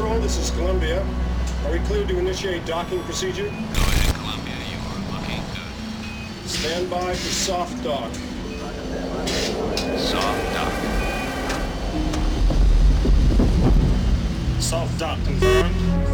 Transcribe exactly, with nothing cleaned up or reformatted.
Control, this is Columbia. Are we cleared to initiate docking procedure? Go ahead, Columbia. You are looking good. Stand by for soft dock. Soft dock. Soft dock confirmed.